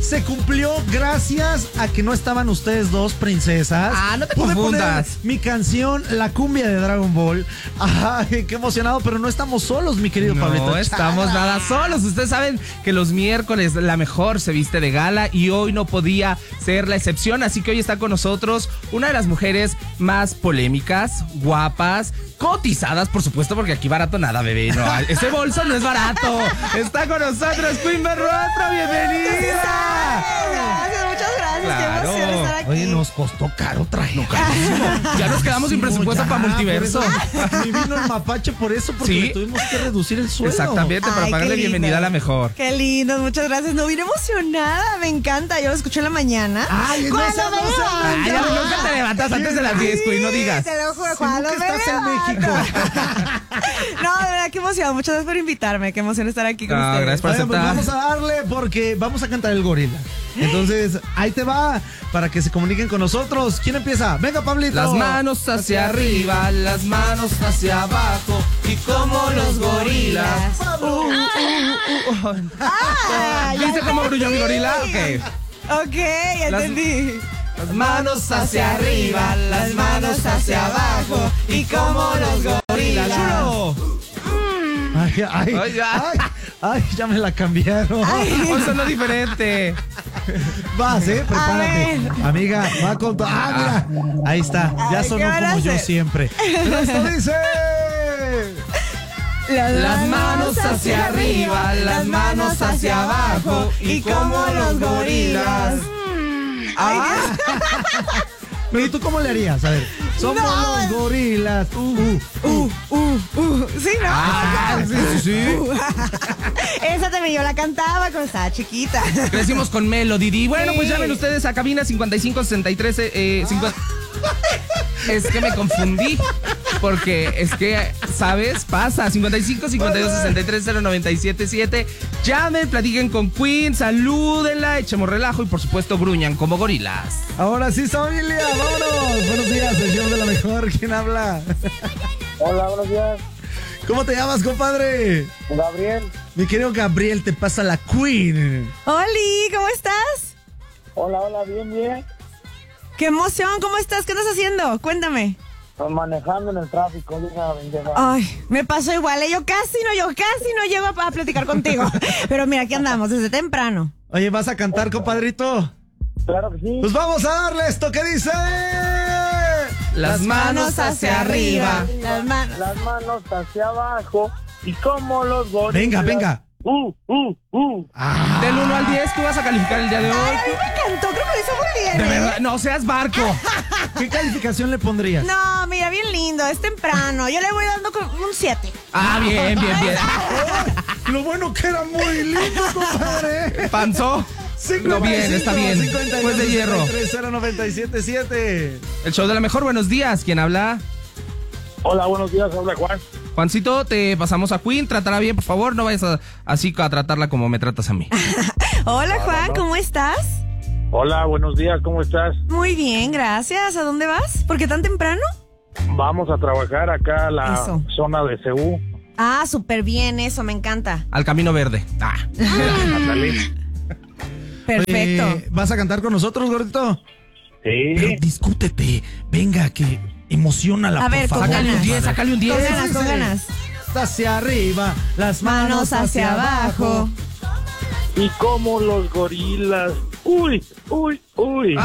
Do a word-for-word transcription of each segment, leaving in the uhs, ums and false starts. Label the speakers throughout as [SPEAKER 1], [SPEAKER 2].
[SPEAKER 1] se cumplió gracias a que no estaban ustedes dos, princesas.
[SPEAKER 2] Ah, no te
[SPEAKER 1] Pude
[SPEAKER 2] confundas.
[SPEAKER 1] poner mi canción, la cumbia de Dragon Ball. Ay, qué emocionado, pero no estamos solos, mi querido
[SPEAKER 2] No
[SPEAKER 1] Pablito.
[SPEAKER 2] estamos nada solos. Ustedes saben que los miércoles la mejor se viste de gala y hoy no podía ser la excepción. Así que hoy está con nosotros una de las mujeres más polémicas, guapas, cotizadas, por supuesto, porque aquí barato nada, bebé. No, ese bolso no es barato. Está con nosotros Queen Berruetra, bienvenida.
[SPEAKER 3] Gracias, muchas gracias.
[SPEAKER 2] Claro.
[SPEAKER 3] Qué emoción estar aquí.
[SPEAKER 1] Oye, nos costó caro traer.
[SPEAKER 2] Ya nos quedamos sin presupuesto
[SPEAKER 1] Ya,
[SPEAKER 2] para multiverso.
[SPEAKER 1] por eso. Y vino el mapache por eso, porque
[SPEAKER 2] Sí.
[SPEAKER 1] le tuvimos que reducir el sueldo.
[SPEAKER 2] Exactamente, para
[SPEAKER 3] Ay,
[SPEAKER 2] pagarle
[SPEAKER 3] qué lindo.
[SPEAKER 2] bienvenida a la mejor.
[SPEAKER 3] Qué lindo, muchas gracias. No, vine emocionada, me encanta. Yo lo escuché en la mañana.
[SPEAKER 1] Ay, no
[SPEAKER 3] Cuando
[SPEAKER 1] se-
[SPEAKER 3] me
[SPEAKER 1] no se-
[SPEAKER 3] levanto.
[SPEAKER 2] Ay, ya nunca te levantas antes de las diez, Queen, no digas.
[SPEAKER 3] Te lo juro,
[SPEAKER 1] Si
[SPEAKER 3] cuando
[SPEAKER 1] nunca
[SPEAKER 3] me
[SPEAKER 1] estás en
[SPEAKER 3] levanto.
[SPEAKER 1] México.
[SPEAKER 3] No, de verdad, qué emoción. Muchas gracias por invitarme. Qué emoción estar aquí con
[SPEAKER 2] No,
[SPEAKER 3] ustedes.
[SPEAKER 2] gracias por
[SPEAKER 1] Oigan, pues
[SPEAKER 2] aceptar.
[SPEAKER 1] vamos a darle porque vamos a cantar el gorila. Entonces, ahí te va para que se comuniquen con nosotros. ¿Quién empieza? Venga, Pablito.
[SPEAKER 2] Las manos hacia arriba, las manos hacia abajo y como los gorilas. Uh, uh, uh, uh.
[SPEAKER 3] Ah, ya
[SPEAKER 2] ¿Viste cómo gruñó mi gorila?
[SPEAKER 3] entendí.
[SPEAKER 2] Ok.
[SPEAKER 3] Ok, ya
[SPEAKER 2] Las-
[SPEAKER 3] entendí.
[SPEAKER 2] Las manos hacia arriba, las manos hacia abajo y como los gorilas. ¡Chulo!
[SPEAKER 1] Ay, ay,
[SPEAKER 2] Ay,
[SPEAKER 1] ay,
[SPEAKER 2] ya.
[SPEAKER 1] ay, ya me la cambiaron.
[SPEAKER 2] Hoy sonó diferente.
[SPEAKER 1] Vas, eh, prepárate.
[SPEAKER 3] ver.
[SPEAKER 1] Amiga, va con tu... Ah, mira. Ahí está. Ya
[SPEAKER 3] Ay,
[SPEAKER 1] sonó
[SPEAKER 3] ¿qué van a
[SPEAKER 1] como yo
[SPEAKER 3] hacer?
[SPEAKER 1] siempre. Pero esto dice...
[SPEAKER 2] Las manos hacia arriba, las manos hacia abajo y como los gorilas.
[SPEAKER 1] Ah. Pero ¿y tú cómo le harías? A ver, somos
[SPEAKER 3] No.
[SPEAKER 1] los gorilas. Uh,
[SPEAKER 3] Uh, uh, uh. Sí, ¿no?
[SPEAKER 2] Ah, sí, sí, sí.
[SPEAKER 3] Esa también yo la cantaba cuando estaba chiquita.
[SPEAKER 2] Crecimos con Melody. Y bueno, pues
[SPEAKER 3] Sí.
[SPEAKER 2] llamen ustedes a cabina cincuenta y cinco sesenta y tres. Eh, cincuenta. Es que me confundí. Porque es que, ¿sabes? Pasa. cincuenta y cinco cincuenta y dos sesenta y tres cero noventa y siete siete. Llamen, platiquen con Queen, salúdenla, echemos relajo y por supuesto gruñan como gorilas.
[SPEAKER 1] Ahora sí, familia, vámonos. Buenos días, el show de la mejor. ¿Quién habla?
[SPEAKER 4] Hola, buenos días.
[SPEAKER 1] ¿Cómo te llamas, compadre?
[SPEAKER 4] Gabriel.
[SPEAKER 1] Mi querido Gabriel, te pasa la Queen.
[SPEAKER 3] Oli, ¿cómo estás?
[SPEAKER 4] Hola, hola, bien, bien.
[SPEAKER 3] Qué emoción, ¿cómo estás? ¿Qué estás haciendo? Cuéntame.
[SPEAKER 4] Estoy manejando en el tráfico, hija, bendiga.
[SPEAKER 3] Ay, me pasó igual, ¿eh? yo casi no, yo casi no llego a, a platicar contigo. Pero mira, aquí andamos desde temprano.
[SPEAKER 1] Oye, ¿vas a cantar, compadrito?
[SPEAKER 4] Claro que sí.
[SPEAKER 1] Pues vamos a darle esto que dice...
[SPEAKER 2] Las manos hacia arriba.
[SPEAKER 3] Las manos.
[SPEAKER 4] Las manos hacia abajo y como los gorilas.
[SPEAKER 1] Venga, venga.
[SPEAKER 4] Uh, uh, uh.
[SPEAKER 1] Ah,
[SPEAKER 2] Del uno al diez, ¿tú vas a calificar el día de hoy?
[SPEAKER 3] Ay, a mí me encantó, creo que lo hizo muy bien.
[SPEAKER 2] De
[SPEAKER 3] ¿eh?
[SPEAKER 2] verdad, no seas barco.
[SPEAKER 1] ¿qué calificación le pondrías?
[SPEAKER 3] No, mira, bien lindo, es temprano. Yo le voy dando con un siete.
[SPEAKER 2] Ah, bien, bien, bien.
[SPEAKER 1] Lo bueno que era muy lindo, compadre.
[SPEAKER 2] Panzó. No, bien, está bien. Pues de hierro.
[SPEAKER 1] cero noventa y siete siete.
[SPEAKER 2] El show de la mejor, buenos días. ¿Quién habla?
[SPEAKER 4] Hola, buenos días, habla Juan.
[SPEAKER 2] Juancito, te pasamos a Queen. Trátala bien, por favor. No vayas a- así a tratarla como me tratas a mí.
[SPEAKER 3] Hola, Juan, ¿cómo estás?
[SPEAKER 4] Hola, buenos días, ¿cómo estás?
[SPEAKER 3] Muy bien, gracias. ¿A dónde vas? ¿Por qué tan temprano?
[SPEAKER 4] Vamos a trabajar acá a la
[SPEAKER 3] Eso.
[SPEAKER 4] zona de C U.
[SPEAKER 3] Ah, súper bien, eso, me encanta.
[SPEAKER 2] Al camino verde. Ah.
[SPEAKER 4] Natalí.
[SPEAKER 3] Perfecto.
[SPEAKER 1] Oye, ¿vas a cantar con nosotros, gordito? Pero
[SPEAKER 4] Sí.
[SPEAKER 1] discútete. Venga, que emocionala,
[SPEAKER 3] A ver,
[SPEAKER 1] por
[SPEAKER 3] con
[SPEAKER 1] favor.
[SPEAKER 2] Sácale un
[SPEAKER 3] ganas.
[SPEAKER 2] diez, sácale un
[SPEAKER 3] Con
[SPEAKER 2] diez.
[SPEAKER 3] ganas, con ganas.
[SPEAKER 1] Hacia arriba, las manos,
[SPEAKER 3] Manos hacia abajo.
[SPEAKER 4] Y como los gorilas. Uy, uy, uy.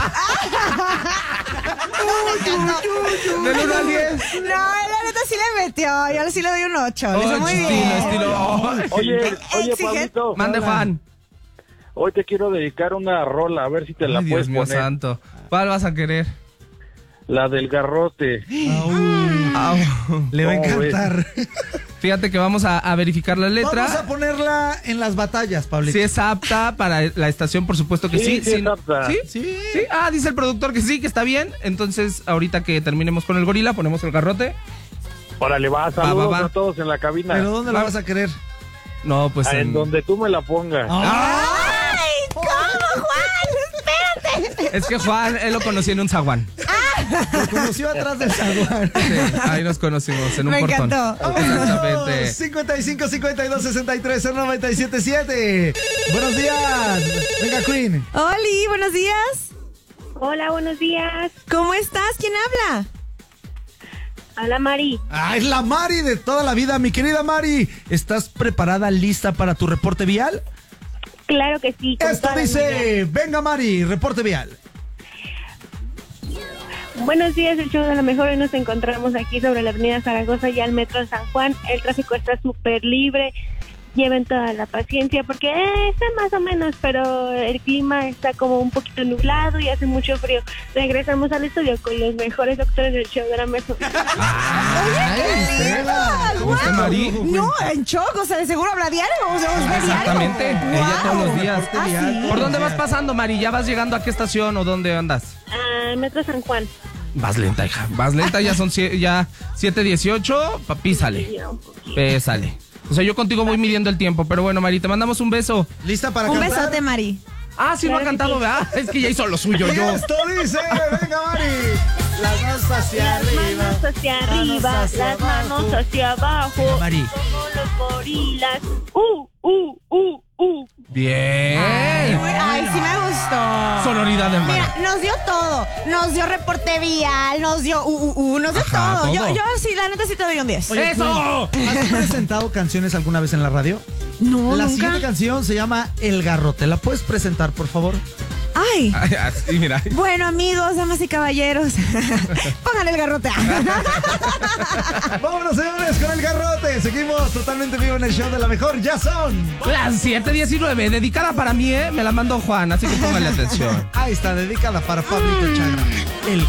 [SPEAKER 2] Del uno al diez.
[SPEAKER 3] No, la neta sí le metió. Yo sí le doy un ocho. Lo hizo
[SPEAKER 2] Oh,
[SPEAKER 3] muy
[SPEAKER 2] estilo,
[SPEAKER 3] bien.
[SPEAKER 2] estilo. Oh.
[SPEAKER 4] Oye, oye,
[SPEAKER 3] Exige-
[SPEAKER 4] Pablito.
[SPEAKER 2] Mande, Juan.
[SPEAKER 4] Hoy te quiero dedicar una rola, a ver si te la
[SPEAKER 2] Ay,
[SPEAKER 4] puedes
[SPEAKER 2] Dios mío
[SPEAKER 4] poner.
[SPEAKER 2] santo. ¿Cuál vas a querer?
[SPEAKER 4] La del garrote.
[SPEAKER 2] Au.
[SPEAKER 1] Le va a
[SPEAKER 4] ¿Cómo ves?
[SPEAKER 1] encantar.
[SPEAKER 2] Fíjate que vamos a, a verificar la letra.
[SPEAKER 1] Vamos a ponerla en las batallas, Pablito.
[SPEAKER 2] Si es apta para la estación, por supuesto que sí.
[SPEAKER 4] Sí, sí es
[SPEAKER 2] no-
[SPEAKER 4] apta.
[SPEAKER 2] ¿Sí?
[SPEAKER 1] Sí.
[SPEAKER 2] ¿Sí? Ah, dice el productor que sí, que está bien. Entonces, ahorita que terminemos con el gorila, ponemos el garrote.
[SPEAKER 4] Órale, va, saludos
[SPEAKER 2] va, va.
[SPEAKER 4] a todos en la cabina.
[SPEAKER 1] ¿Pero dónde la
[SPEAKER 2] Va-
[SPEAKER 1] vas a querer?
[SPEAKER 2] No, pues
[SPEAKER 4] Ah, en
[SPEAKER 2] en-
[SPEAKER 4] donde tú me la pongas.
[SPEAKER 3] ¡Ay! ¿Cómo, Juan? Espérate.
[SPEAKER 2] es que Juan, él lo conocí en un zaguán.
[SPEAKER 1] Lo conoció atrás del zaguán.
[SPEAKER 2] Sí, ahí nos conocimos en un
[SPEAKER 3] Me
[SPEAKER 2] portón.
[SPEAKER 3] encantó.
[SPEAKER 2] Exactamente.
[SPEAKER 1] cincuenta y cinco, cincuenta y dos, sesenta y tres, noventa y siete siete. Buenos días. Venga, Queen.
[SPEAKER 3] Oli, buenos días.
[SPEAKER 5] Hola, buenos días.
[SPEAKER 3] ¿Cómo estás? ¿Quién habla?
[SPEAKER 5] Habla Mari.
[SPEAKER 1] Ah, es la Mari de toda la vida. Mi querida Mari, ¿estás preparada, lista para tu reporte vial?
[SPEAKER 5] Claro que sí. con
[SPEAKER 1] Esto
[SPEAKER 5] toda la
[SPEAKER 1] dice, venga Mari, reporte vial.
[SPEAKER 5] vida. Buenos días, el show de la mejor. Hoy nos encontramos aquí sobre la avenida Zaragoza y al metro San Juan. El tráfico está súper libre. Lleven toda la paciencia porque eh, está más o menos, pero el clima está como un poquito nublado y hace mucho frío. Regresamos al estudio con los mejores doctores del show de la mejor.
[SPEAKER 1] Ay, Estela.
[SPEAKER 2] ¿Cómo está, Mari?
[SPEAKER 3] No, en shock, o sea, de seguro habla diario. O sea, os ve
[SPEAKER 2] Exactamente,
[SPEAKER 3] diario.
[SPEAKER 2] ella todos los
[SPEAKER 3] Wow.
[SPEAKER 2] días.
[SPEAKER 3] Ah, ¿sí?
[SPEAKER 2] ¿Por dónde vas pasando, Mari? ¿Ya vas llegando a qué estación o dónde andas?
[SPEAKER 5] Al metro San Juan.
[SPEAKER 2] Vas lenta, hija. Vas lenta, ya son sie- ya siete dieciocho. Papi, sale. Pésale. O sea, yo contigo voy midiendo el tiempo, pero bueno, Mari, te mandamos un beso.
[SPEAKER 1] ¿Lista para
[SPEAKER 3] Un
[SPEAKER 1] cantar?
[SPEAKER 3] besote, Mari.
[SPEAKER 2] Ah, sí, lo ha
[SPEAKER 5] Claro que
[SPEAKER 2] cantado,
[SPEAKER 5] sí.
[SPEAKER 2] ¿verdad? Es que ya hizo lo suyo
[SPEAKER 1] Y
[SPEAKER 2] yo.
[SPEAKER 1] esto dice, venga Mari. Las manos hacia
[SPEAKER 5] Las
[SPEAKER 1] arriba.
[SPEAKER 5] manos hacia arriba,
[SPEAKER 1] Manos hacia
[SPEAKER 5] las manos
[SPEAKER 1] abajo.
[SPEAKER 5] hacia abajo.
[SPEAKER 2] Mari.
[SPEAKER 5] Como los gorilas. Uh, uh, uh, uh.
[SPEAKER 2] Bien.
[SPEAKER 3] Ay, sí me gustó.
[SPEAKER 2] Sonoridad, hermano.
[SPEAKER 3] Mira, nos dio todo. Nos dio reporte vial, nos dio uh, uh, uh, nos dio
[SPEAKER 2] Ajá,
[SPEAKER 3] todo. Yo,
[SPEAKER 2] todo.
[SPEAKER 3] yo sí, la neta sí te doy un diez.
[SPEAKER 1] Oye,
[SPEAKER 2] ¡Eso!
[SPEAKER 1] ¿Has presentado canciones alguna vez en la radio?
[SPEAKER 3] No,
[SPEAKER 1] La
[SPEAKER 3] nunca.
[SPEAKER 1] siguiente canción se llama El Garrote. ¿La puedes presentar, por favor?
[SPEAKER 3] Ay.
[SPEAKER 2] Ay, así, mira.
[SPEAKER 3] Bueno, amigos, damas y caballeros, pónganle el garrote.
[SPEAKER 1] Vámonos, señores, con El Garrote. Seguimos totalmente vivo en el show de la mejor. Ya son.
[SPEAKER 2] Las siete diecinueve, dedicada para mí, ¿eh? Me la mandó Juan, así que póngale atención.
[SPEAKER 1] Ahí está, dedicada para Pablito Chagra. El